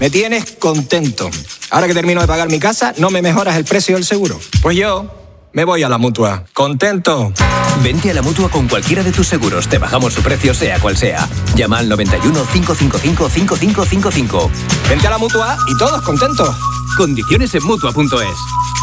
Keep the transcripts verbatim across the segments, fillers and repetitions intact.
Me tienes contento. Ahora que termino de pagar mi casa, ¿no me mejoras el precio del seguro? Pues yo me voy a la Mutua. ¿Contento? Vente a la Mutua con cualquiera de tus seguros. Te bajamos su precio, sea cual sea. Llama al noventa y uno, cinco cinco cinco, cinco cinco cinco cinco. Vente a la Mutua y todos contentos. Condiciones en Mutua punto es.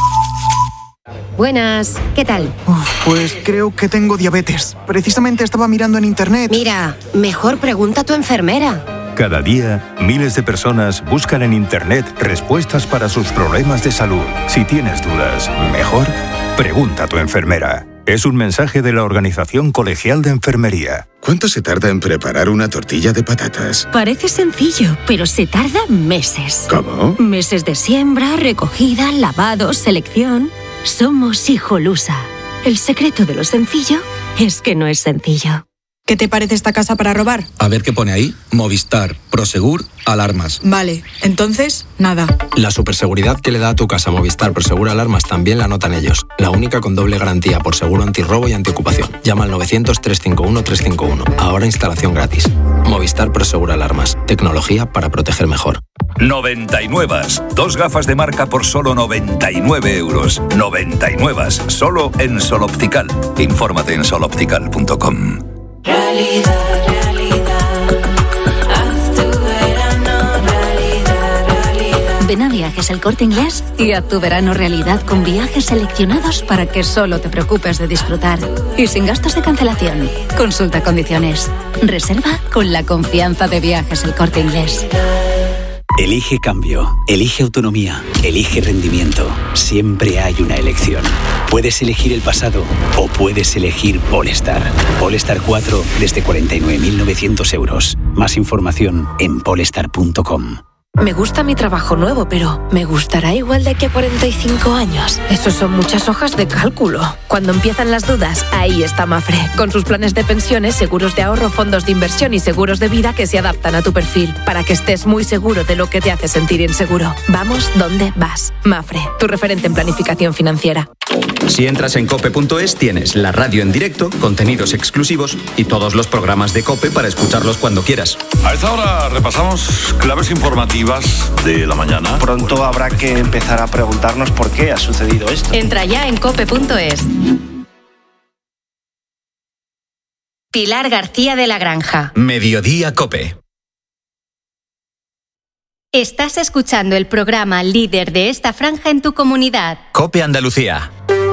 Buenas, ¿qué tal? Uf, pues creo que tengo diabetes. Precisamente estaba mirando en internet. Mira, mejor pregunta a tu enfermera. Cada día, miles de personas buscan en internet respuestas para sus problemas de salud. Si tienes dudas, mejor pregunta a tu enfermera. Es un mensaje de la Organización Colegial de Enfermería. ¿Cuánto se tarda en preparar una tortilla de patatas? Parece sencillo, pero se tarda meses. ¿Cómo? Meses de siembra, recogida, lavado, selección. Somos Hijolusa. El secreto de lo sencillo es que no es sencillo. ¿Qué te parece esta casa para robar? A ver qué pone ahí. Movistar, Prosegur, alarmas. Vale, entonces, nada. La superseguridad que le da a tu casa Movistar Prosegur Alarmas también la anotan ellos. La única con doble garantía por seguro antirrobo y antiocupación. Llama al novecientos, trescientos cincuenta y uno, trescientos cincuenta y uno. Ahora instalación gratis. Movistar Prosegur Alarmas. Tecnología para proteger mejor. noventa y nueve. Dos gafas de marca por solo noventa y nueve euros. noventa y nueve. Solo en Sol Optical. Infórmate en sol optical punto com. Realidad, realidad, haz tu verano realidad, realidad. Ven a Viajes El Corte Inglés y haz tu verano realidad con viajes seleccionados para que solo te preocupes de disfrutar. Y sin gastos de cancelación. Consulta condiciones. Reserva con la confianza de Viajes El Corte Inglés. Elige cambio, elige autonomía, elige rendimiento. Siempre hay una elección. Puedes elegir el pasado o puedes elegir Polestar. Polestar cuatro desde cuarenta y nueve mil novecientos euros. Más información en polestar punto com. Me gusta mi trabajo nuevo, pero ¿me gustará igual de aquí a cuarenta y cinco años? Eso son muchas hojas de cálculo. Cuando empiezan las dudas, ahí está Mafre, con sus planes de pensiones, seguros de ahorro, fondos de inversión y seguros de vida que se adaptan a tu perfil, para que estés muy seguro de lo que te hace sentir inseguro. Vamos donde vas. Mafre, tu referente en planificación financiera. Si entras en cope punto es, tienes la radio en directo, contenidos exclusivos y todos los programas de COPE para escucharlos cuando quieras. A esta hora repasamos claves informativas de la mañana. Pronto habrá que empezar a preguntarnos por qué ha sucedido esto. Entra ya en cope punto es. Pilar García de la Granja. Mediodía COPE. Estás escuchando el programa líder de esta franja en tu comunidad. COPE Andalucía.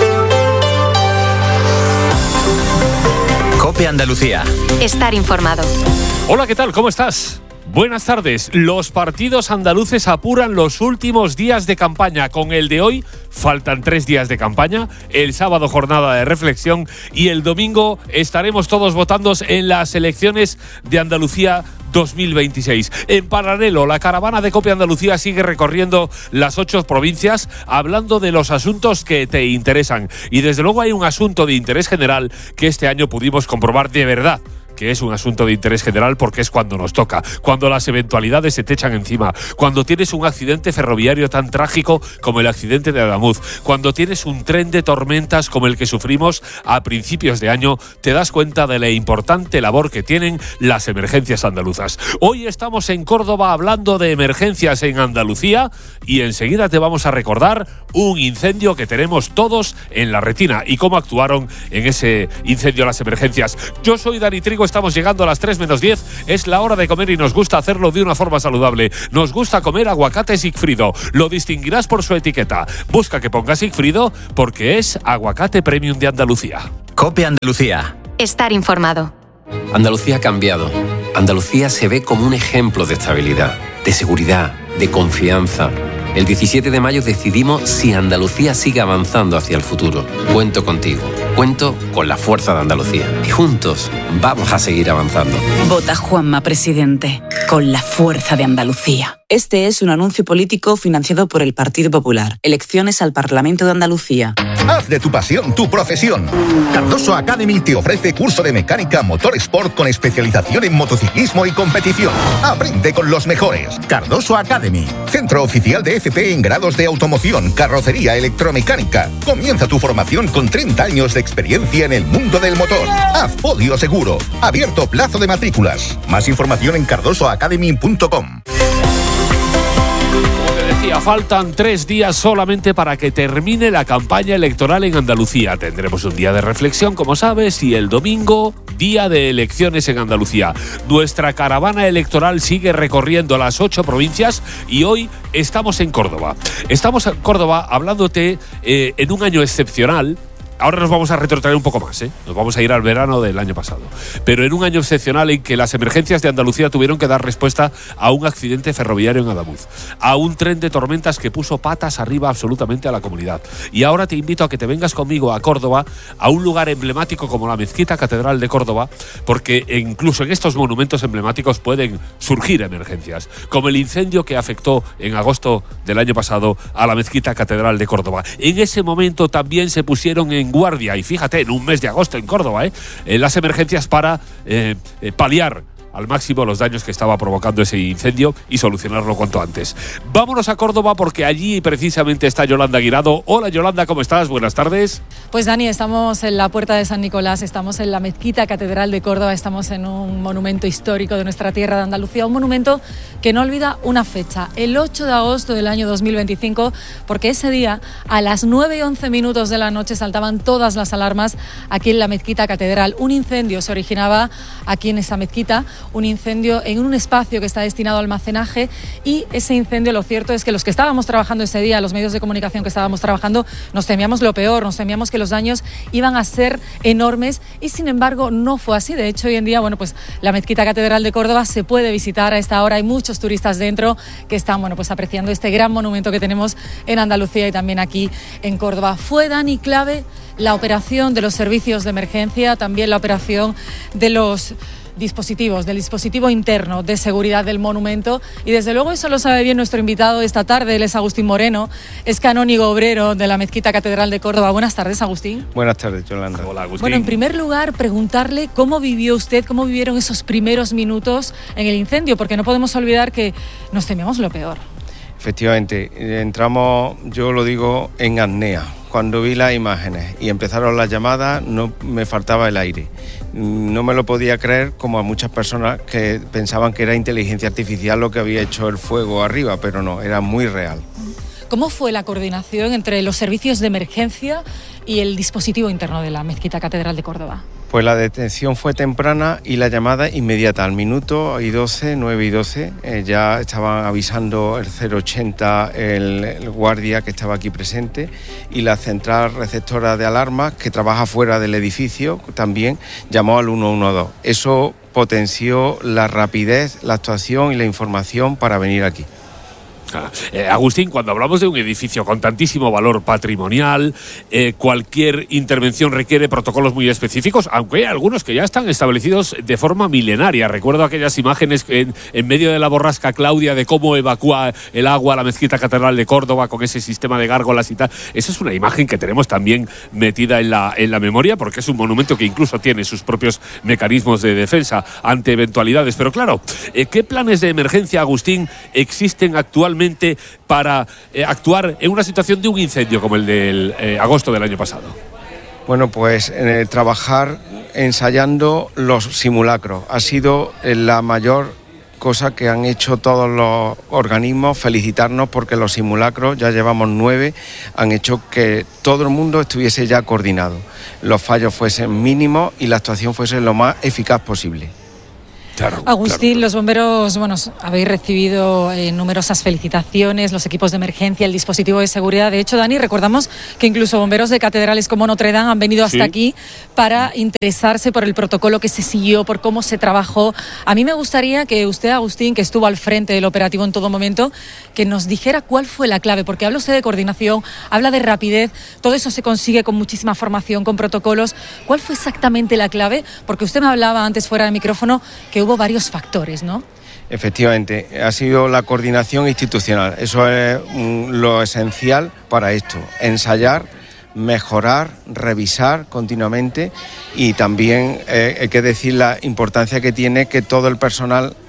COPE Andalucía. Estar informado. Hola, ¿qué tal? ¿Cómo estás? Buenas tardes. Los partidos andaluces apuran los últimos días de campaña. Con el de hoy faltan tres días de campaña, el sábado jornada de reflexión y el domingo estaremos todos votando en las elecciones de Andalucía dos mil veintiséis. En paralelo, la caravana de COPE Andalucía sigue recorriendo las ocho provincias hablando de los asuntos que te interesan. Y desde luego hay un asunto de interés general que este año pudimos comprobar de verdad que es un asunto de interés general, porque es cuando nos toca, cuando las eventualidades se te echan encima, cuando tienes un accidente ferroviario tan trágico como el accidente de Adamuz, cuando tienes un tren de tormentas como el que sufrimos a principios de año, te das cuenta de la importante labor que tienen las emergencias andaluzas. Hoy estamos en Córdoba hablando de emergencias en Andalucía y enseguida te vamos a recordar un incendio que tenemos todos en la retina y cómo actuaron en ese incendio las emergencias. Yo soy Dani Trigo. Estamos llegando a las tres menos diez, es la hora de comer y nos gusta hacerlo de una forma saludable. Nos gusta comer aguacate Sigfrido, lo distinguirás por su etiqueta. Busca que ponga Sigfrido porque es aguacate premium de Andalucía. COPE Andalucía. Estar informado. Andalucía ha cambiado. Andalucía se ve como un ejemplo de estabilidad, de seguridad, de confianza. El diecisiete de mayo decidimos si Andalucía sigue avanzando hacia el futuro. Cuento contigo, cuento con la fuerza de Andalucía. Y juntos vamos a seguir avanzando. Vota Juanma Presidente, con la fuerza de Andalucía. Este es un anuncio político financiado por el Partido Popular. Elecciones al Parlamento de Andalucía. Haz de tu pasión tu profesión. Cardoso Academy te ofrece curso de mecánica motor sport con especialización en motociclismo y competición. Aprende con los mejores. Cardoso Academy, centro oficial de F P en grados de automoción, carrocería, electromecánica. Comienza tu formación con treinta años de experiencia en el mundo del motor. Haz podio seguro. Abierto plazo de matrículas. Más información en cardoso academy punto com. Andalucía. Faltan tres días solamente para que termine la campaña electoral en Andalucía. Tendremos un día de reflexión, como sabes, y el domingo, día de elecciones en Andalucía. Nuestra caravana electoral sigue recorriendo las ocho provincias y hoy estamos en Córdoba. Estamos en Córdoba hablándote eh, en un año excepcional. Ahora nos vamos a retrotraer un poco más, ¿eh? Nos vamos a ir al verano del año pasado. Pero en un año excepcional en que las emergencias de Andalucía tuvieron que dar respuesta a un accidente ferroviario en Adamuz, a un tren de tormentas que puso patas arriba absolutamente a la comunidad. Y ahora te invito a que te vengas conmigo a Córdoba, a un lugar emblemático como la Mezquita Catedral de Córdoba, porque incluso en estos monumentos emblemáticos pueden surgir emergencias, como el incendio que afectó en agosto del año pasado a la Mezquita Catedral de Córdoba. En ese momento también se pusieron en guardia, y fíjate, en un mes de agosto en Córdoba, ¿eh? Eh, las emergencias para eh, eh, paliar al máximo los daños que estaba provocando ese incendio y solucionarlo cuanto antes. Vámonos a Córdoba porque allí precisamente está Yolanda Guirado. Hola Yolanda, ¿cómo estás? Buenas tardes. Pues Dani, estamos en la Puerta de San Nicolás, estamos en la Mezquita Catedral de Córdoba, estamos en un monumento histórico de nuestra tierra de Andalucía, un monumento que no olvida una fecha, el ocho de agosto del año dos mil veinticinco, porque ese día a las nueve y once minutos de la noche saltaban todas las alarmas aquí en la Mezquita Catedral. Un incendio se originaba aquí en esa mezquita, un incendio en un espacio que está destinado a almacenaje, y ese incendio, lo cierto es que los que estábamos trabajando ese día, los medios de comunicación que estábamos trabajando, nos temíamos lo peor, nos temíamos que los daños iban a ser enormes, y sin embargo no fue así. De hecho, hoy en día, bueno, pues la Mezquita Catedral de Córdoba se puede visitar a esta hora, hay muchos turistas dentro que están, bueno, pues apreciando este gran monumento que tenemos en Andalucía y también aquí en Córdoba. Fue, Dani, clave la operación de los servicios de emergencia, también la operación de los dispositivos, del dispositivo interno de seguridad del monumento, y desde luego eso lo sabe bien nuestro invitado esta tarde. Él es Agustín Moreno, es canónigo obrero de la Mezquita Catedral de Córdoba. Buenas tardes, Agustín. Buenas tardes, Yolanda. Hola, Agustín. Bueno, en primer lugar, preguntarle cómo vivió usted, cómo vivieron esos primeros minutos en el incendio, porque no podemos olvidar que nos temíamos lo peor. Efectivamente, entramos, yo lo digo, en apnea. Cuando vi las imágenes y empezaron las llamadas, no me faltaba el aire. No me lo podía creer, como a muchas personas que pensaban que era inteligencia artificial lo que había hecho el fuego arriba, pero no, era muy real. ¿Cómo fue la coordinación entre los servicios de emergencia y el dispositivo interno de la Mezquita Catedral de Córdoba? Pues la detención fue temprana y la llamada inmediata. Al minuto y doce, nueve y doce, eh, ya estaban avisando el cero ochenta, el, el guardia que estaba aquí presente, y la central receptora de alarmas, que trabaja fuera del edificio, también llamó al uno uno dos. Eso potenció la rapidez, la actuación y la información para venir aquí. Eh, Agustín, cuando hablamos de un edificio con tantísimo valor patrimonial, eh, cualquier intervención requiere protocolos muy específicos, aunque hay algunos que ya están establecidos de forma milenaria. Recuerdo aquellas imágenes en, en medio de la borrasca Claudia de cómo evacúa el agua a la Mezquita Catedral de Córdoba con ese sistema de gárgolas y tal. Esa es una imagen que tenemos también metida en la, en la memoria, porque es un monumento que incluso tiene sus propios mecanismos de defensa ante eventualidades. Pero claro, eh, ¿qué planes de emergencia, Agustín, existen actualmente para eh, actuar en una situación de un incendio como el del eh, agosto del año pasado? Bueno, pues eh, trabajar ensayando los simulacros ha sido eh, la mayor cosa que han hecho todos los organismos. Felicitarnos porque los simulacros, ya llevamos nueve, han hecho que todo el mundo estuviese ya coordinado, los fallos fuesen mínimos y la actuación fuese lo más eficaz posible. Claro, Agustín, claro. Los bomberos, bueno, habéis recibido eh, numerosas felicitaciones, los equipos de emergencia, el dispositivo de seguridad. De hecho, Dani, recordamos que incluso bomberos de catedrales como Notre Dame han venido hasta ¿Sí? aquí para interesarse por el protocolo que se siguió, por cómo se trabajó. A mí me gustaría que usted, Agustín, que estuvo al frente del operativo en todo momento, que nos dijera cuál fue la clave, porque habla usted de coordinación, habla de rapidez, todo eso se consigue con muchísima formación, con protocolos. ¿Cuál fue exactamente la clave? Porque usted me hablaba antes fuera del micrófono que hubo varios factores, ¿no? Efectivamente, ha sido la coordinación institucional. Eso es mm, lo esencial para esto. Ensayar, mejorar, revisar continuamente, y también eh, hay que decir la importancia que tiene que todo el personal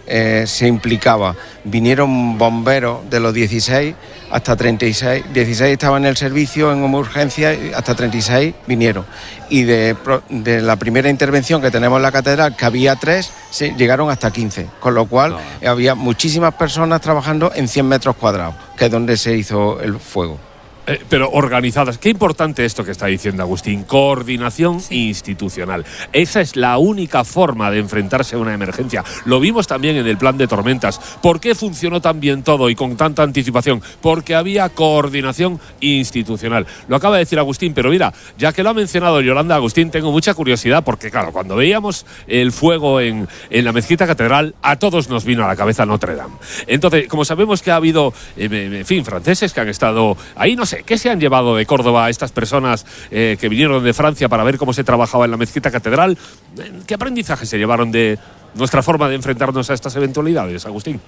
eh, se implicaba. Vinieron bomberos de los dieciséis hasta treinta y seis, dieciséis estaban en el servicio en urgencia, hasta treinta y seis vinieron. Y de, de la primera intervención que tenemos en la catedral, que había tres, se llegaron hasta quince, con lo cual no. había muchísimas personas trabajando en cien metros cuadrados, que es donde se hizo el fuego. Eh, pero organizadas. Qué importante esto que está diciendo Agustín. Coordinación sí. institucional. Esa es la única forma de enfrentarse a una emergencia. Lo vimos también en el plan de tormentas. ¿Por qué funcionó tan bien todo y con tanta anticipación? Porque había coordinación institucional. Lo acaba de decir Agustín, pero mira, ya que lo ha mencionado Yolanda, Agustín, tengo mucha curiosidad porque, claro, cuando veíamos el fuego en, en la mezquita catedral, a todos nos vino a la cabeza Notre Dame. Entonces, como sabemos que ha habido, eh, en fin, franceses que han estado ahí, no sé, ¿qué se han llevado de Córdoba a estas personas eh, que vinieron de Francia para ver cómo se trabajaba en la mezquita catedral? ¿Qué aprendizaje se llevaron de nuestra forma de enfrentarnos a estas eventualidades, Agustín?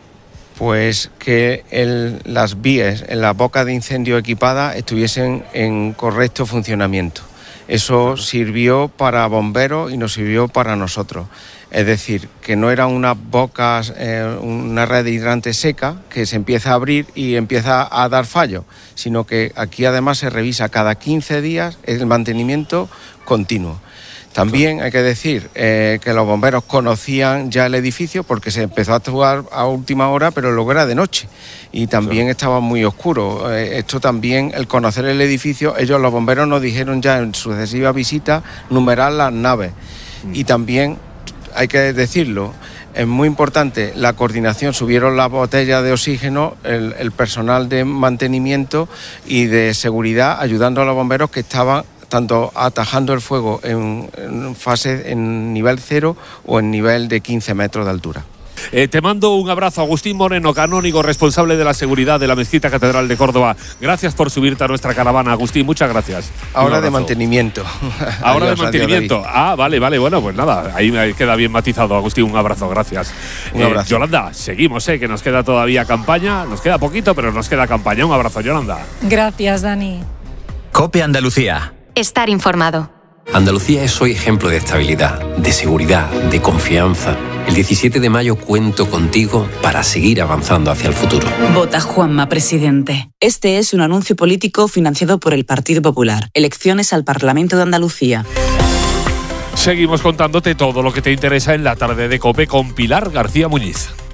Pues que el, las vías en la boca de incendio equipada estuviesen en correcto funcionamiento. Eso sirvió para bomberos y nos sirvió para nosotros. Es decir, que no eran unas bocas, eh, una red de hidrante seca que se empieza a abrir y empieza a dar fallo, sino que aquí además se revisa cada quince días el mantenimiento continuo. También hay que decir eh, que los bomberos conocían ya el edificio porque se empezó a actuar a última hora, pero luego era de noche y también sí. estaba muy oscuro. Eh, esto también, el conocer el edificio, ellos los bomberos nos dijeron ya en sucesivas visitas numerar las naves mm. y también hay que decirlo, es muy importante la coordinación, subieron las botellas de oxígeno, el, el personal de mantenimiento y de seguridad ayudando a los bomberos que estaban tanto atajando el fuego en, en fase en nivel cero o en nivel de quince metros de altura. Eh, te mando un abrazo, Agustín Moreno, canónigo responsable de la seguridad de la Mezquita Catedral de Córdoba. Gracias por subirte a nuestra caravana, Agustín, muchas gracias. Ahora de mantenimiento. Ahora adiós, de mantenimiento. Ah, vale, vale, bueno, pues nada, ahí me queda bien matizado, Agustín, un abrazo, gracias. Un abrazo. Eh, Yolanda, seguimos, eh, que nos queda todavía campaña, nos queda poquito, pero nos queda campaña. Un abrazo, Yolanda. Gracias, Dani. COPE Andalucía. Estar informado. Andalucía es hoy ejemplo de estabilidad, de seguridad, de confianza. El diecisiete de mayo cuento contigo para seguir avanzando hacia el futuro. Vota Juanma, presidente. Este es un anuncio político financiado por el Partido Popular. Elecciones al Parlamento de Andalucía. Seguimos contándote todo lo que te interesa en la tarde de COPE con Pilar García Muñiz.